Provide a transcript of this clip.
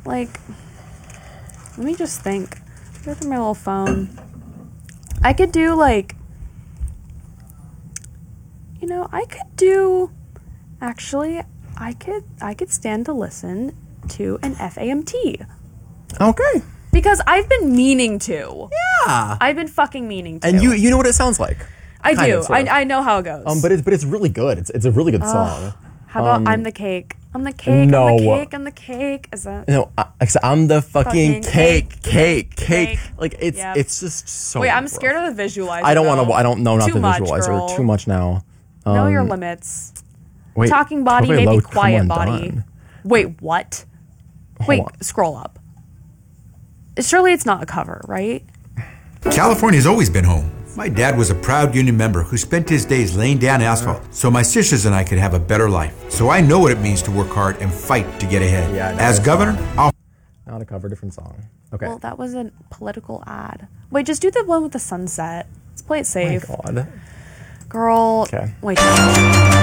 Like, let me just think. Go through my little phone. I could do like, I could do. Actually, I could stand to listen to an FAMT. Okay. Because I've been meaning to. Yeah. I've been fucking meaning to. And you know what it sounds like. I kind do. of, sort of. I know how it goes. But it's really good. It's a really good song. How about I'm the cake? I'm the cake. No. I'm the cake. I'm the cake. Is that? No, I'm the fucking cake. Like Yep. it's just so. Wait, I'm rough. scared of the visualizer. I don't want to. I don't know not Too the much, visualizer. girl. Too much now. Know your limits. Wait, Talking body, Tove maybe Lo, quiet Come body. Undone. Wait, what? Wait, on. scroll up. Surely it's not a cover, right? California's always been home. My dad was a proud union member who spent his days laying down asphalt so my sisters and I could have a better life. So I know what it means to work hard and fight to get ahead. Yeah, no, As governor, I'll... Not a cover, different song. Okay. Well, that was a political ad. Wait, just do the one with the sunset. Let's play it safe. Oh my God. Girl. Okay. Wait.